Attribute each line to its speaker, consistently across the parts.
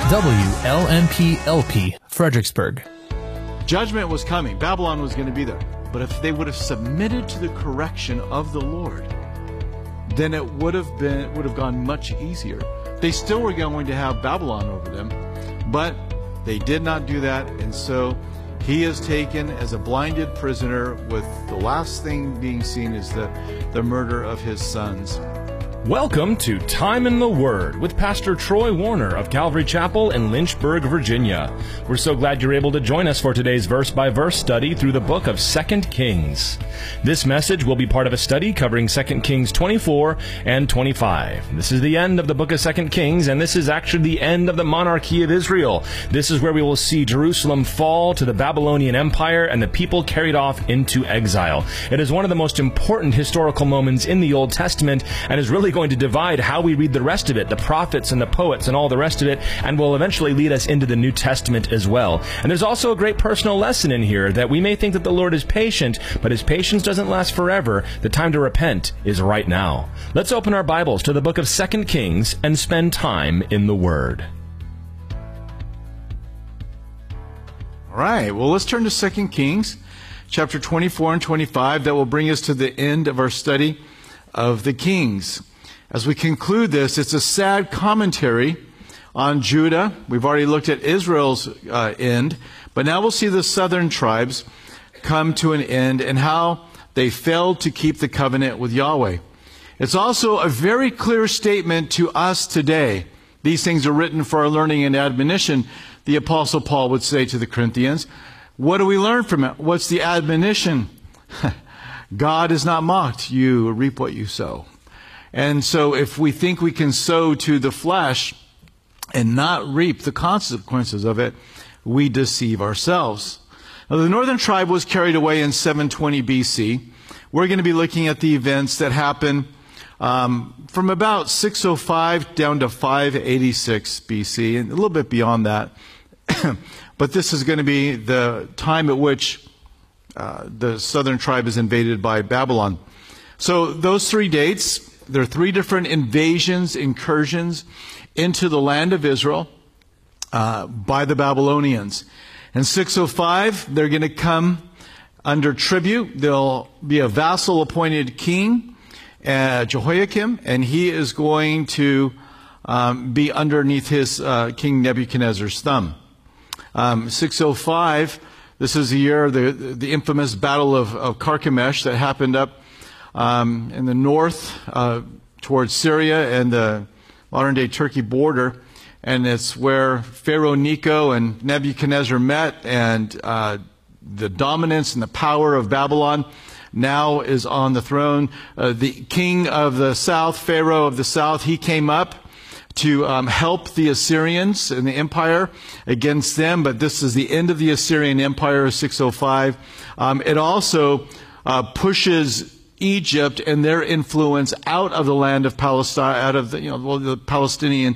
Speaker 1: WLMP-LP, Fredericksburg.
Speaker 2: Judgment was coming. Babylon was going to be there. But if they would have submitted to the correction of the Lord, then it would have gone much easier. They still were going to have Babylon over them, but they did not do that, and so he is taken as a blinded prisoner, with the last thing being seen is the murder of his sons.
Speaker 3: Welcome to Time in the Word with Pastor Troy Warner of Calvary Chapel in Lynchburg, Virginia. We're so glad you're able to join us for today's verse-by-verse study through the book of 2 Kings. This message will be part of a study covering 2 Kings 24 and 25. This is the end of the book of 2 Kings, and this is actually the end of the monarchy of Israel. This is where we will see Jerusalem fall to the Babylonian Empire and the people carried off into exile. It is one of the most important historical moments in the Old Testament and is really going to divide how we read the rest of it, the prophets and the poets and all the rest of it, and will eventually lead us into the New Testament as well. And there's also a great personal lesson in here that we may think that the Lord is patient, but his patience doesn't last forever. The time to repent is right now. Let's open our Bibles to the book of 2 Kings and spend time in the Word.
Speaker 2: All right, well, let's turn to 2 Kings, chapter 24 and 25. That will bring us to the end of our study of the Kings. As we conclude this, it's a sad commentary on Judah. We've already looked at Israel's end, but now we'll see the southern tribes come to an end and how they failed to keep the covenant with Yahweh. It's also a very clear statement to us today. These things are written for our learning and admonition, the Apostle Paul would say to the Corinthians. What do we learn from it? What's the admonition? God is not mocked. You reap what you sow. And so if we think we can sow to the flesh and not reap the consequences of it, we deceive ourselves. Now, the northern tribe was carried away in 720 BC. We're going to be looking at the events that happened from about 605 down to 586 BC, and a little bit beyond that. But this is going to be the time at which the southern tribe is invaded by Babylon. So those 3 dates, there are 3 different invasions, incursions into the land of Israel by the Babylonians. In 605, they're going to come under tribute. There'll be a vassal appointed king, Jehoiakim, and he is going to be underneath his King Nebuchadnezzar's thumb. 605, this is the year, the infamous Battle of Carchemish that happened up in the north towards Syria and the modern-day Turkey border. And it's where Pharaoh Necho and Nebuchadnezzar met, and the dominance and the power of Babylon now is on the throne. The king of the south, Pharaoh of the south, he came up to help the Assyrians and the empire against them, but this is the end of the Assyrian Empire, 605. It also pushes Egypt and their influence out of the land of Palestine, out of the Palestinian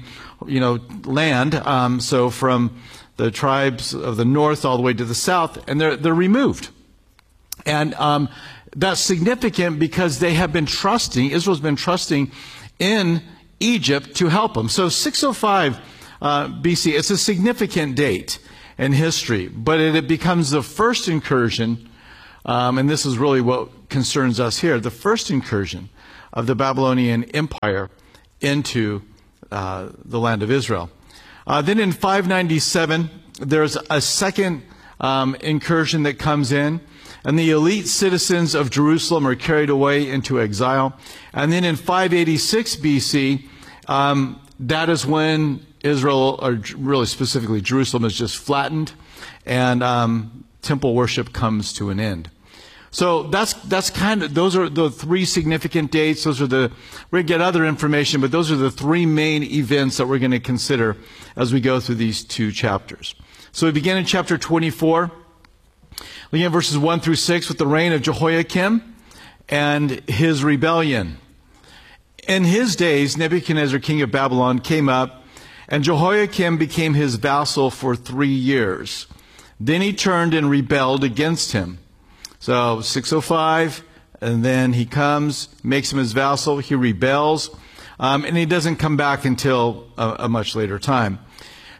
Speaker 2: land. So from the tribes of the north all the way to the south, and they're removed. And that's significant because they have been trusting, Israel's been trusting in Egypt to help them. So 605 BC, it's a significant date in history, but it becomes the first incursion, and this is really what concerns us here, the first incursion of the Babylonian Empire into the land of Israel. Then in 597, there's a second incursion that comes in, and the elite citizens of Jerusalem are carried away into exile. And then in 586 BC, that is when Israel, or really specifically Jerusalem, is just flattened, and temple worship comes to an end. So that's those are the 3 significant dates. We're going to get other information, but those are the 3 main events that we're going to consider as we go through these 2 chapters. So we begin in chapter 24, looking at verses 1 through 6 with the reign of Jehoiakim and his rebellion. In his days, Nebuchadnezzar, king of Babylon, came up, and Jehoiakim became his vassal for 3 years. Then he turned and rebelled against him. So 605, and then he comes, makes him his vassal, he rebels, and he doesn't come back until a much later time.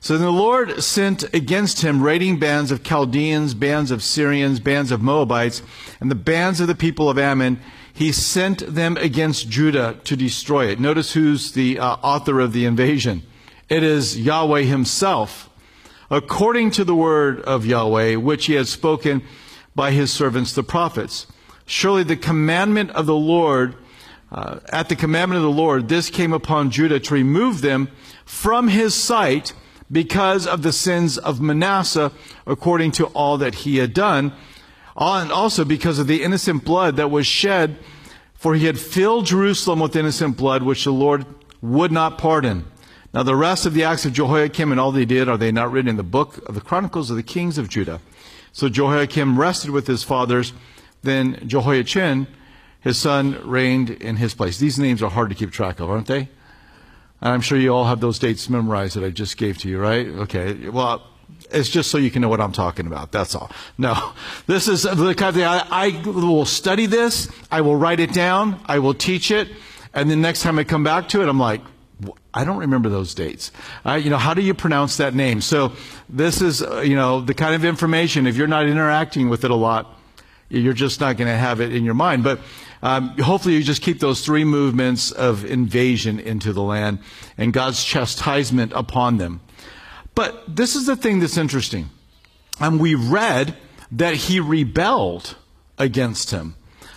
Speaker 2: So the Lord sent against him raiding bands of Chaldeans, bands of Syrians, bands of Moabites, and the bands of the people of Ammon. He sent them against Judah to destroy it. Notice who's the author of the invasion. It is Yahweh himself, according to the word of Yahweh, which he had spoken by his servants the prophets. Surely the commandment of the Lord, at the commandment of the Lord, this came upon Judah to remove them from his sight because of the sins of Manasseh, according to all that he had done, and also because of the innocent blood that was shed, for he had filled Jerusalem with innocent blood, which the Lord would not pardon. Now the rest of the acts of Jehoiakim and all they did, are they not written in the book of the Chronicles of the Kings of Judah? So Jehoiakim rested with his fathers. Then Jehoiachin, his son, reigned in his place. These names are hard to keep track of, aren't they? I'm sure you all have those dates memorized that I just gave to you, right? Okay. Well, it's just so you can know what I'm talking about. That's all. No. This is the kind of thing I will study this. I will write it down. I will teach it. And the next time I come back to it, I'm like, I don't remember those dates. How do you pronounce that name? So this is, the kind of information, if you're not interacting with it a lot, you're just not going to have it in your mind. But hopefully you just keep those three movements of invasion into the land and God's chastisement upon them. But this is the thing that's interesting. We read that he rebelled against him.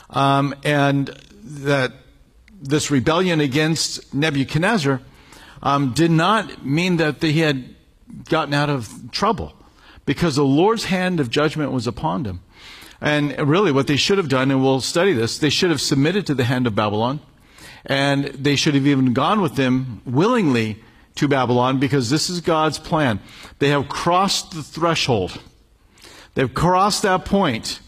Speaker 2: And that this rebellion against Nebuchadnezzar did not mean that he had gotten out of trouble, because the Lord's hand of judgment was upon him. And really what they should have done, and we'll study this, they should have submitted to the hand of Babylon, and they should have even gone with them willingly to Babylon, because this is God's plan. They have crossed the threshold. They've crossed that point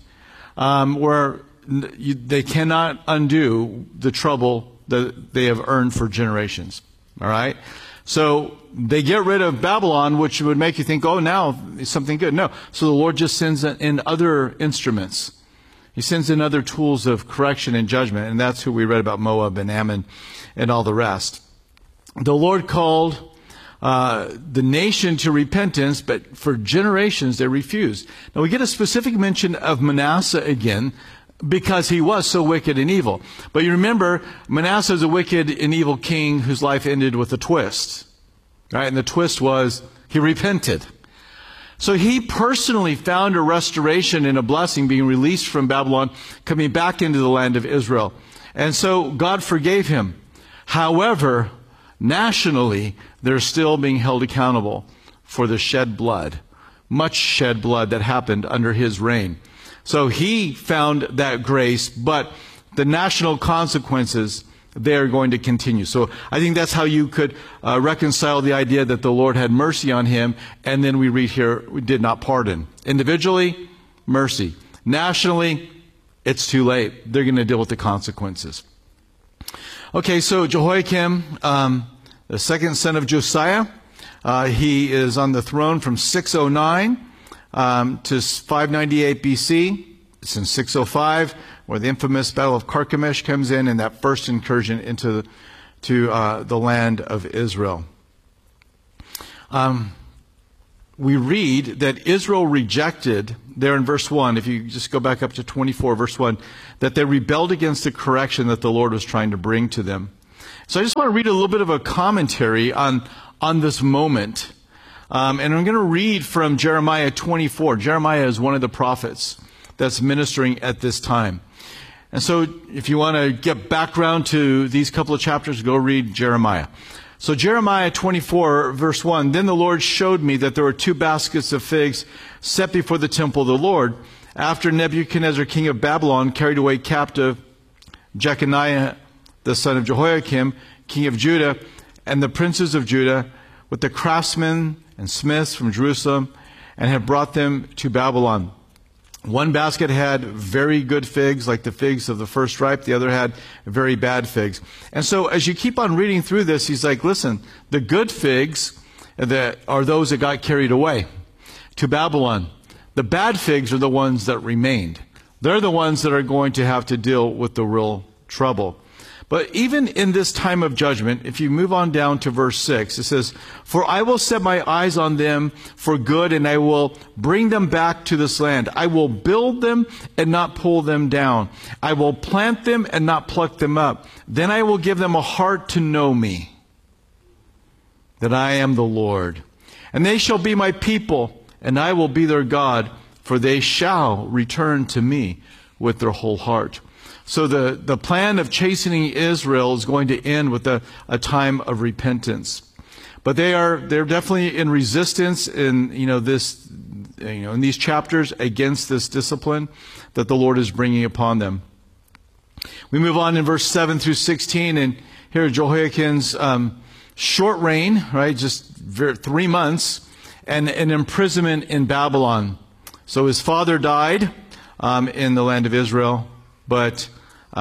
Speaker 2: where they cannot undo the trouble that they have earned for generations. All right? So they get rid of Babylon, which would make you think, oh, now it's something good. No. So the Lord just sends in other instruments. He sends in other tools of correction and judgment. And that's who we read about, Moab and Ammon and all the rest. The Lord called the nation to repentance, but for generations they refused. Now we get a specific mention of Manasseh again, because he was so wicked and evil. But you remember, Manasseh is a wicked and evil king whose life ended with a twist. Right? And the twist was he repented. So he personally found a restoration and a blessing, being released from Babylon, coming back into the land of Israel. And so God forgave him. However, nationally, they're still being held accountable for the shed blood, much shed blood that happened under his reign. So he found that grace, but the national consequences, they're going to continue. So I think that's how you could reconcile the idea that the Lord had mercy on him, and then we read here, we did not pardon. Individually, mercy. Nationally, it's too late. They're going to deal with the consequences. Okay, so Jehoiakim, the second son of Josiah, he is on the throne from 609 to 598 BC. It's in 605 where the infamous Battle of Carchemish comes in, and that first incursion into the land of Israel. We read that Israel rejected, there in verse 1, if you just go back up to 24, verse 1, that they rebelled against the correction that the Lord was trying to bring to them. So I just want to read a little bit of a commentary on this moment. And I'm going to read from Jeremiah 24. Jeremiah is one of the prophets that's ministering at this time. And so if you want to get background to these couple of chapters, go read Jeremiah. So Jeremiah 24, verse 1, Then the Lord showed me that there were 2 baskets of figs set before the temple of the Lord, after Nebuchadnezzar, king of Babylon, carried away captive Jeconiah, the son of Jehoiakim, king of Judah, and the princes of Judah, with the craftsmen and smiths from Jerusalem, and had brought them to Babylon. One basket had very good figs, like the figs of the first ripe. The other had very bad figs. And so as you keep on reading through this, he's like, listen, the good figs are those that got carried away to Babylon. The bad figs are the ones that remained. They're the ones that are going to have to deal with the real trouble. But even in this time of judgment, if you move on down to verse 6, it says, "For I will set my eyes on them for good, and I will bring them back to this land. I will build them and not pull them down. I will plant them and not pluck them up. Then I will give them a heart to know me, that I am the Lord. And they shall be my people, and I will be their God, for they shall return to me with their whole heart." So the plan of chastening Israel is going to end with a time of repentance. But they're definitely in resistance in in these chapters against this discipline that the Lord is bringing upon them. We move on in verse 7 through 16, and here Jehoiakim's short reign, right, just 3 months, and an imprisonment in Babylon. So his father died in the land of Israel, but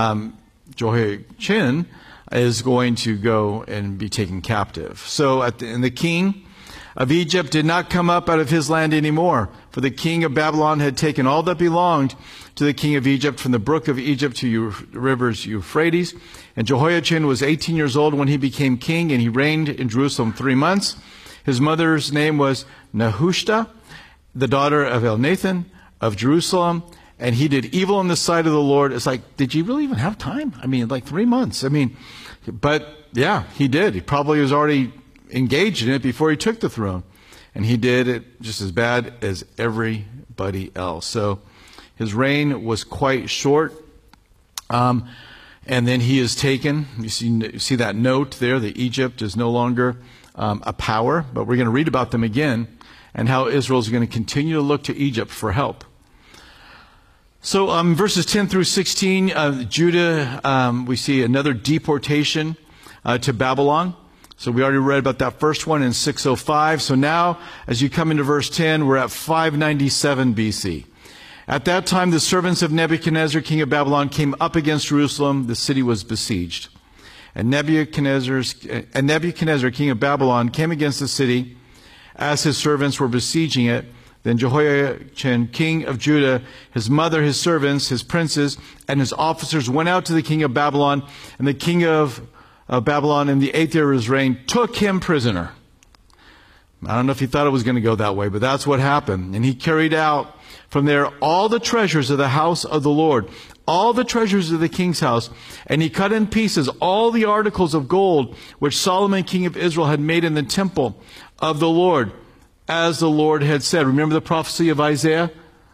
Speaker 2: Jehoiachin is going to go and be taken captive. So and the king of Egypt did not come up out of his land anymore, for the king of Babylon had taken all that belonged to the king of Egypt, from the brook of Egypt to the rivers Euphrates. And Jehoiachin was 18 years old when he became king, and he reigned in Jerusalem 3 months. His mother's name was Nehushta, the daughter of Elnathan of Jerusalem. And he did evil in the sight of the Lord. It's like, did you really even have time? I mean, like 3 months. I mean, but yeah, he did. He probably was already engaged in it before he took the throne. And he did it just as bad as everybody else. So his reign was quite short. And then he is taken. You see that note there that Egypt is no longer a power. But we're going to read about them again and how Israel is going to continue to look to Egypt for help. So verses 10 through 16, Judah, we see another deportation to Babylon. So we already read about that first one in 605. So now, as you come into verse 10, we're at 597 BC. At that time, the servants of Nebuchadnezzar, king of Babylon, came up against Jerusalem. The city was besieged. And Nebuchadnezzar, king of Babylon, came against the city as his servants were besieging it. Then Jehoiachin, king of Judah, his mother, his servants, his princes, and his officers went out to the king of Babylon. And the king of Babylon, in the 8th year of his reign, took him prisoner. I don't know if he thought it was going to go that way, but that's what happened. And he carried out from there all the treasures of the house of the Lord, all the treasures of the king's house. And he cut in pieces all the articles of gold which Solomon, king of Israel, had made in the temple of the Lord, as the Lord had said. Remember the prophecy of Isaiah?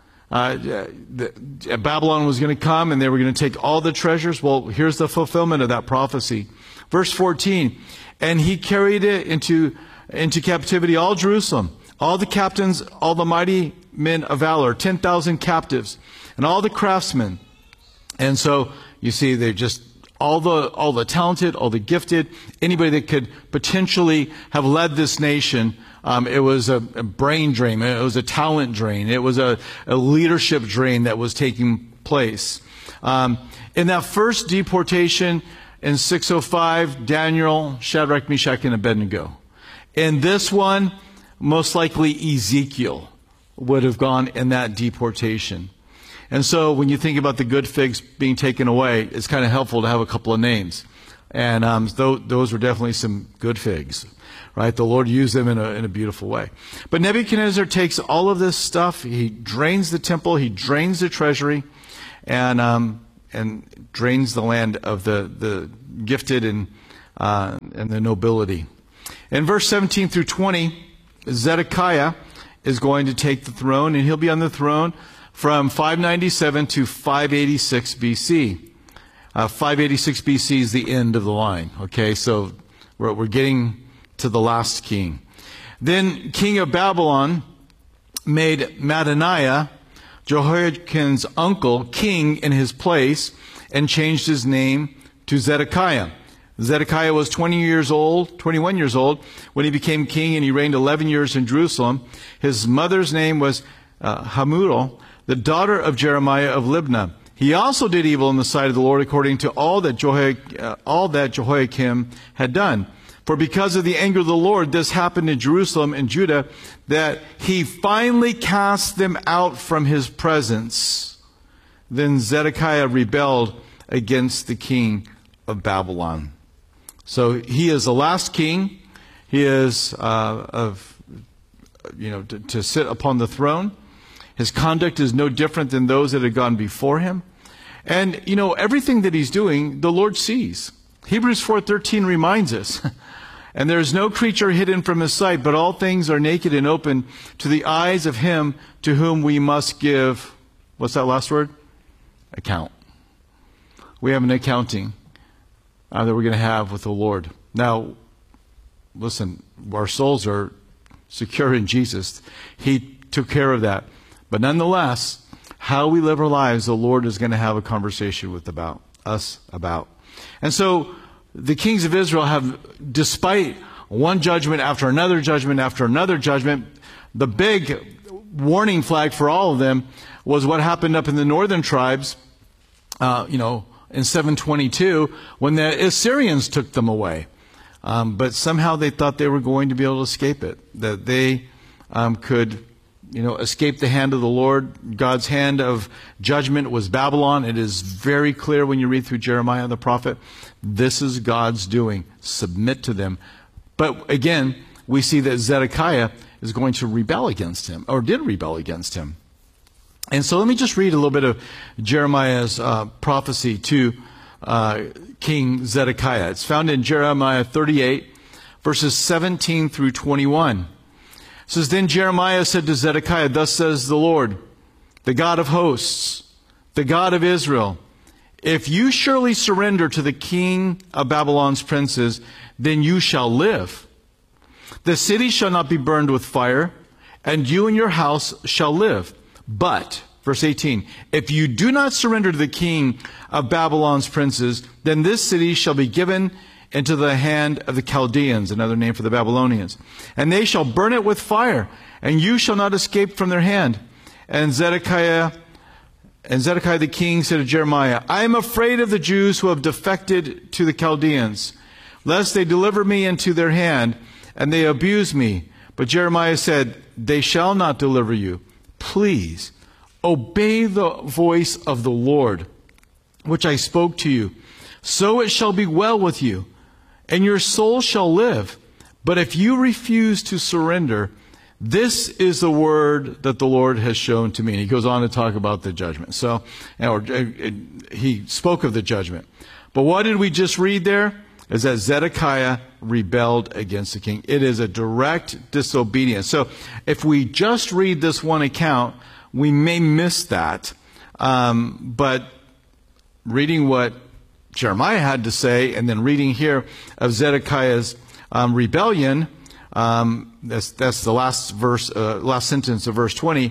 Speaker 2: Babylon was going to come and they were going to take all the treasures. Well, here's the fulfillment of that prophecy. Verse 14, and he carried it into captivity all Jerusalem, all the captains, all the mighty men of valor, 10,000 captives, and all the craftsmen. And so you see, they just all the talented, all the gifted, anybody that could potentially have led this nation. It was a brain drain. It was a talent drain. It was a leadership drain that was taking place. In that first deportation in 605, Daniel, Shadrach, Meshach, and Abednego. In this one, most likely Ezekiel would have gone in that deportation. And so when you think about the good figs being taken away, it's kind of helpful to have a couple of names. And those were definitely some good figs, right? The Lord used them in a beautiful way. But Nebuchadnezzar takes all of this stuff. He drains the temple. He drains the treasury, and drains the land of the gifted and the nobility. In verse 17 through 20, Zedekiah is going to take the throne, and he'll be on the throne from 597 to 586 BC. 586 BC is the end of the line. Okay, so we're getting to the last king. Then king of Babylon made Mattaniah, Jehoiakim's uncle, king in his place, and changed his name to Zedekiah. Zedekiah was 21 years old when he became king, and he reigned 11 years in Jerusalem. His mother's name was Hamutal, the daughter of Jeremiah of Libnah. He also did evil in the sight of the Lord according to all that Jehoiakim had done. For because of the anger of the Lord, this happened in Jerusalem and Judah, that he finally cast them out from his presence. Then Zedekiah rebelled against the king of Babylon. So he is the last king. He is to sit upon the throne. His conduct is no different than those that had gone before him. And, everything that he's doing, the Lord sees. Hebrews 4:13 reminds us, and there is no creature hidden from his sight, but all things are naked and open to the eyes of him to whom we must give, what's that last word? Account. We have an accounting that we're going to have with the Lord. Now, listen, our souls are secure in Jesus. He took care of that. But nonetheless, how we live our lives, the Lord is going to have a conversation with us about. And so the kings of Israel have, despite one judgment after another judgment after another judgment, the big warning flag for all of them was what happened up in the northern tribes, in 722, when the Assyrians took them away. But somehow they thought they were going to be able to escape it, that they could escape the hand of the Lord. God's hand of judgment was Babylon. It is very clear when you read through Jeremiah the prophet. This is God's doing. Submit to them. But again, we see that Zedekiah is going to rebel against him, or did rebel against him. And so let me just read a little bit of Jeremiah's prophecy to King Zedekiah. It's found in Jeremiah 38, verses 17 through 21. It says, Then Jeremiah said to Zedekiah, Thus says the Lord, the God of hosts, the God of Israel, if you surely surrender to the king of Babylon's princes, then you shall live. The city shall not be burned with fire, and you and your house shall live. But, verse 18, if you do not surrender to the king of Babylon's princes, then this city shall be given into the hand of the Chaldeans, another name for the Babylonians. And they shall burn it with fire, and you shall not escape from their hand. And Zedekiah the king said to Jeremiah, I am afraid of the Jews who have defected to the Chaldeans, lest they deliver me into their hand, and they abuse me. But Jeremiah said, They shall not deliver you. Please, obey the voice of the Lord, which I spoke to you. So it shall be well with you, and your soul shall live. But if you refuse to surrender, this is the word that the Lord has shown to me. And he goes on to talk about the judgment. He spoke of the judgment. But what did we just read there? Is that Zedekiah rebelled against the king. It is a direct disobedience. So if we just read this one account, we may miss that. But reading what Jeremiah had to say, and then reading here of Zedekiah's rebellion, that's the last sentence of verse 20,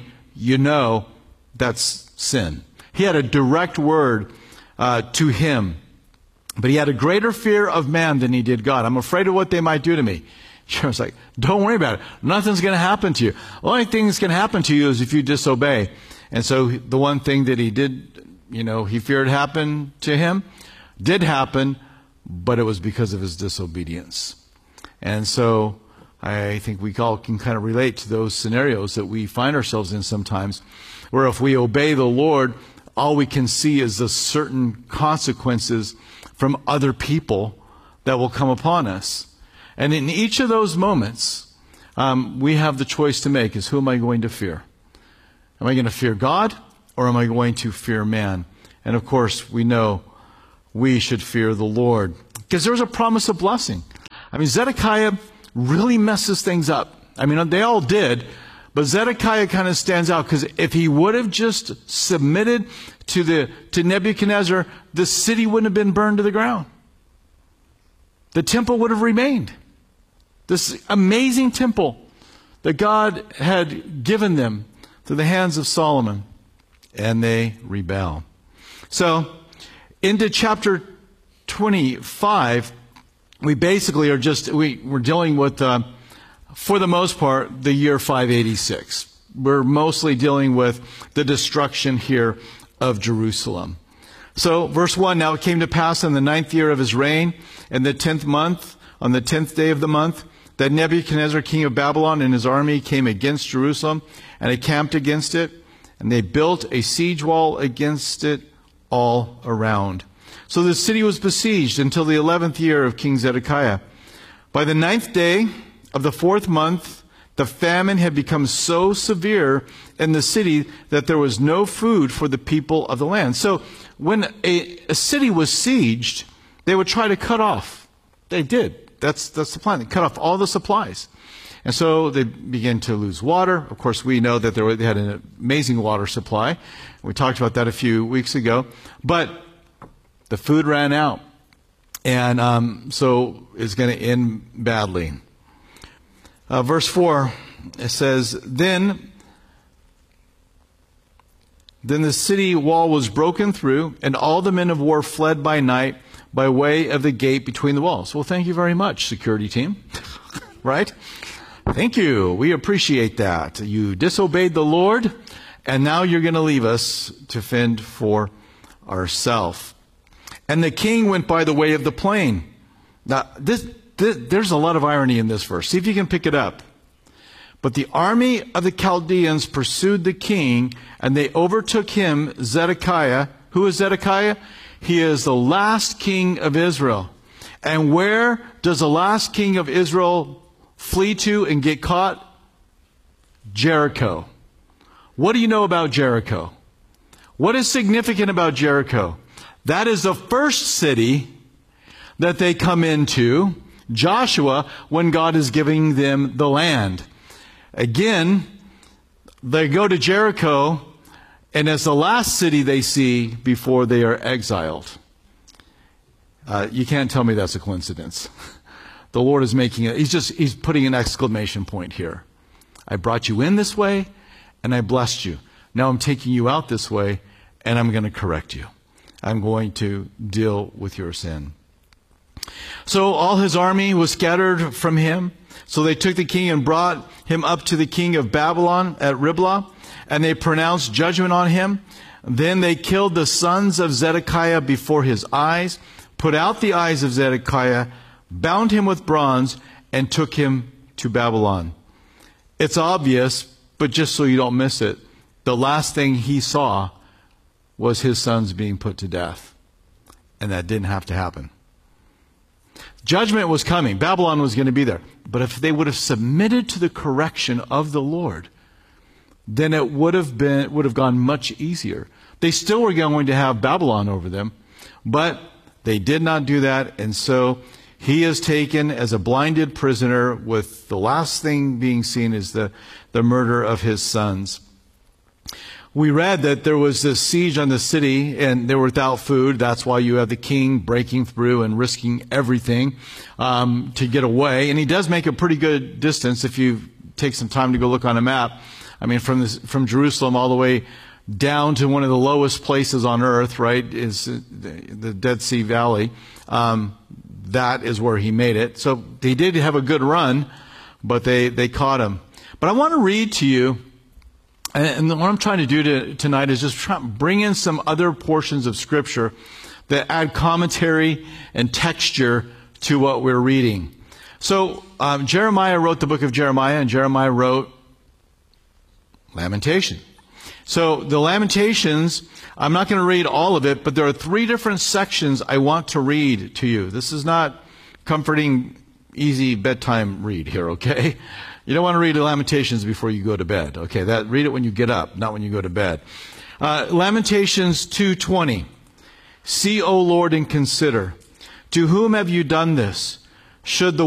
Speaker 2: that's sin. He had a direct word to him. But he had a greater fear of man than he did God. I'm afraid of what they might do to me. I was like, don't worry about it. Nothing's going to happen to you. The only thing that's going to happen to you is if you disobey. And so the one thing that he did, he feared happen to him, did happen, but it was because of his disobedience. And so I think we all can kind of relate to those scenarios that we find ourselves in sometimes, where if we obey the Lord, all we can see is the certain consequences from other people that will come upon us. And in each of those moments, we have the choice to make, is who am I going to fear? Am I going to fear God, or am I going to fear man? And of course, we know we should fear the Lord, because there's a promise of blessing. Zedekiah really messes things up. They all did, but Zedekiah kind of stands out, because if he would have just submitted to Nebuchadnezzar, the city wouldn't have been burned to the ground. The temple would have remained. This amazing temple that God had given them to the hands of Solomon, and they rebel. So, into chapter 25, we basically we're dealing with, for the most part, the year 586. We're mostly dealing with the destruction here of Jerusalem. So, verse 1, Now it came to pass in the 9th year of his reign, in the 10th month, on the 10th day of the month, that Nebuchadnezzar, king of Babylon, and his army came against Jerusalem, and encamped against it, and they built a siege wall against it all around. So the city was besieged until the 11th year of King Zedekiah. By the 9th day of the 4th month, the famine had become so severe in the city that there was no food for the people of the land. So when a city was sieged, they would try to cut off. They did. That's the plan. They cut off all the supplies. And so they began to lose water. Of course, we know that they had an amazing water supply. We talked about that a few weeks ago. But the food ran out. And so it's going to end badly. Verse 4, it says, Then the city wall was broken through, and all the men of war fled by night by way of the gate between the walls. Well, thank you very much, security team. Right? Thank you. We appreciate that. You disobeyed the Lord, and now you're going to leave us to fend for ourselves. And the king went by the way of the plain. Now, there's a lot of irony in this verse. See if you can pick it up. But the army of the Chaldeans pursued the king, and they overtook him, Zedekiah. Who is Zedekiah? He is the last king of Israel. And where does the last king of Israel flee to and get caught? Jericho. What do you know about Jericho? What is significant about Jericho? That is the first city that they come into, Joshua, when God is giving them the land. Again, they go to Jericho, and it's the last city they see before they are exiled. You can't tell me that's a coincidence. The Lord is making it. He's putting an exclamation point here. I brought you in this way, and I blessed you. Now I'm taking you out this way, and I'm going to correct you. I'm going to deal with your sin. So all his army was scattered from him. So they took the king and brought him up to the king of Babylon at Riblah, and they pronounced judgment on him. Then they killed the sons of Zedekiah before his eyes, put out the eyes of Zedekiah, bound him with bronze, and took him to Babylon. It's obvious, but just so you don't miss it, the last thing he saw was his sons being put to death. And that didn't have to happen. Judgment was coming. Babylon was going to be there. But if they would have submitted to the correction of the Lord, then it would have gone much easier. They still were going to have Babylon over them, but they did not do that. And so he is taken as a blinded prisoner, with the last thing being seen is the murder of his sons. We read that there was this siege on the city, and they were without food. That's why you have the king breaking through and risking everything to get away. And he does make a pretty good distance if you take some time to go look on a map. I mean, from Jerusalem all the way down to one of the lowest places on earth, right, is the Dead Sea Valley. That is where he made it. So they did have a good run, but they caught him. But I want to read to you. And what I'm trying to do tonight is just bring in some other portions of Scripture that add commentary and texture to what we're reading. So Jeremiah wrote the book of Jeremiah, and Jeremiah wrote Lamentation. So the Lamentations, I'm not going to read all of it, but there are 3 different sections I want to read to you. This is not comforting, easy bedtime read here, okay? You don't want to read the Lamentations before you go to bed. Okay, read it when you get up, not when you go to bed. Lamentations 2:20. See, O Lord, and consider. To whom have you done this? Should the